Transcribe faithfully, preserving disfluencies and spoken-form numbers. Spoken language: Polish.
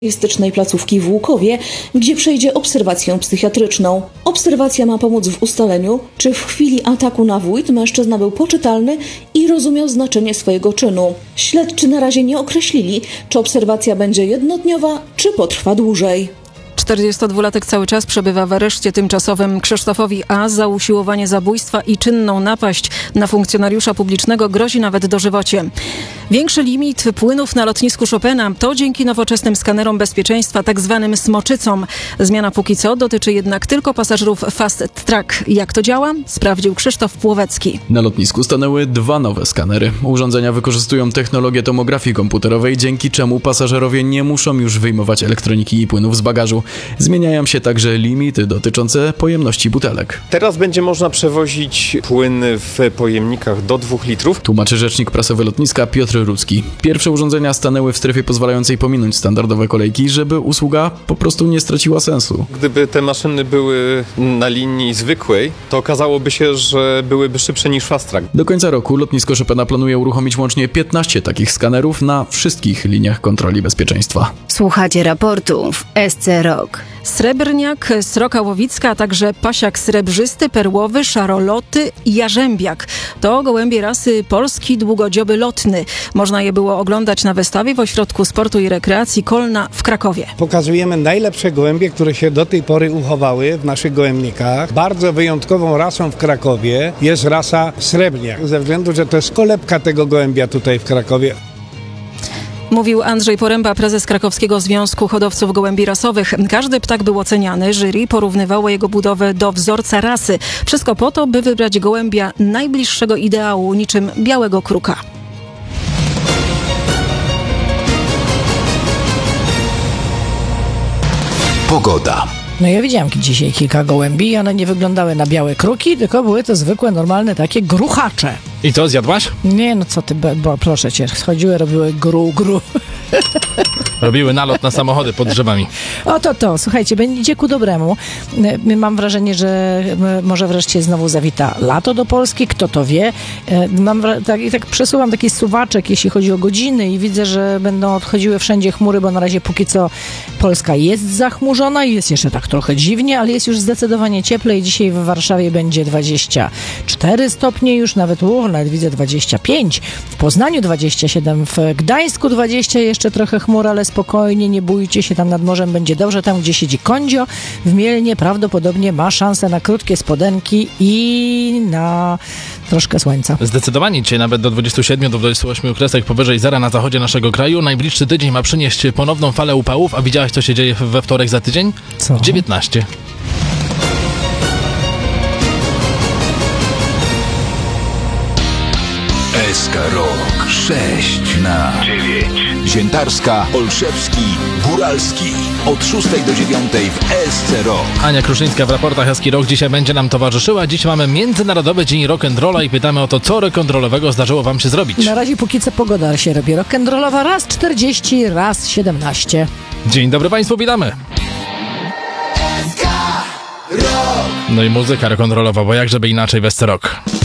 specjalistycznej placówki w Łukowie, gdzie przejdzie obserwację psychiatryczną. Obserwacja ma pomóc w ustaleniu, czy w chwili ataku na wójt mężczyzna był poczytalny i rozumiał znaczenie swojego czynu. Śledczy na razie nie określili, czy obserwacja będzie jednodniowa, czy potrwa dłużej. czterdziestodwulatek cały czas przebywa w areszcie tymczasowym. Krzysztofowi A. za usiłowanie zabójstwa i czynną napaść na funkcjonariusza publicznego grozi nawet dożywocie. Większy limit płynów na lotnisku Chopina to dzięki nowoczesnym skanerom bezpieczeństwa, tak zwanym smoczycom. Zmiana póki co dotyczy jednak tylko pasażerów Fast Track. Jak to działa? Sprawdził Krzysztof Płowecki. Na lotnisku stanęły dwa nowe skanery. Urządzenia wykorzystują technologię tomografii komputerowej, dzięki czemu pasażerowie nie muszą już wyjmować elektroniki i płynów z bagażu. Zmieniają się także limity dotyczące pojemności butelek. Teraz będzie można przewozić płyn w pojemnikach do dwóch litrów. Tłumaczy rzecznik prasowy lotniska Piotr Rudzki. Pierwsze urządzenia stanęły w strefie pozwalającej pominąć standardowe kolejki, żeby usługa po prostu nie straciła sensu. Gdyby te maszyny były na linii zwykłej, to okazałoby się, że byłyby szybsze niż Fast Track. Do końca roku lotnisko Chopina planuje uruchomić łącznie piętnaście takich skanerów na wszystkich liniach kontroli bezpieczeństwa. Słuchacie raportu w S C Rok. Srebrniak, sroka łowicka, a także pasiak srebrzysty, perłowy, szaroloty i jarzębiak. To gołębie rasy polski długodzioby lotny. Można je było oglądać na wystawie w Ośrodku Sportu i Rekreacji Kolna w Krakowie. Pokazujemy najlepsze gołębie, które się do tej pory uchowały w naszych gołębnikach. Bardzo wyjątkową rasą w Krakowie jest rasa srebrniak, ze względu, że to jest kolebka tego gołębia tutaj w Krakowie. Mówił Andrzej Poręba, prezes Krakowskiego Związku Hodowców Gołębi Rasowych. Każdy ptak był oceniany, jury porównywało jego budowę do wzorca rasy. Wszystko po to, by wybrać gołębia najbliższego ideału, niczym białego kruka. Pogoda. No ja widziałam dzisiaj kilka gołębi i one nie wyglądały na białe kruki, tylko były to zwykłe, normalne takie gruchacze. I co, zjadłaś? Nie, no co ty, bo proszę cię, schodziły, robiły gru, gru. Robiły nalot na samochody pod drzewami. Oto to, słuchajcie, będzie ku dobremu. Mam wrażenie, że może wreszcie znowu zawita lato do Polski, kto to wie. Mam tak, tak przesuwam taki suwaczek, jeśli chodzi o godziny i widzę, że będą odchodziły wszędzie chmury, bo na razie póki co Polska jest zachmurzona i jest jeszcze tak trochę dziwnie, ale jest już zdecydowanie cieplej. Dzisiaj w Warszawie będzie dwadzieścia cztery stopnie już, nawet, u, nawet widzę dwadzieścia pięć, w Poznaniu dwadzieścia siedem, w Gdańsku dwadzieścia, jeszcze trochę chmur, ale spokojnie, nie bójcie się, tam nad morzem będzie dobrze. Tam, gdzie siedzi Kondzio w Mielnie, prawdopodobnie ma szansę na krótkie spodenki i na troszkę słońca. Zdecydowanie dzisiaj nawet do dwudziestu siedmiu do dwudziestu ośmiu kresek powyżej zera na zachodzie naszego kraju. Najbliższy tydzień ma przynieść ponowną falę upałów, a widziałaś, co się dzieje we wtorek za tydzień? Co? dziewiętnaście. S K Rok sześć na dziewięć. Ziętarska, Olszewski, Góralski. Od szóstej do dziewiątej w S C Rok. Ania Kruszyńska w raportach S K Rok dzisiaj będzie nam towarzyszyła. Dziś mamy Międzynarodowy Dzień Rock'n'Rolla i pytamy o to, co rock'n'rollowego zdarzyło wam się zrobić. Na razie póki co pogoda się robi rock'n'rollowa, raz czterdzieści, raz siedemnaście. Dzień dobry Państwu, witamy. No i muzyka rock'n'rollowa, bo jak żeby inaczej w S C Rok.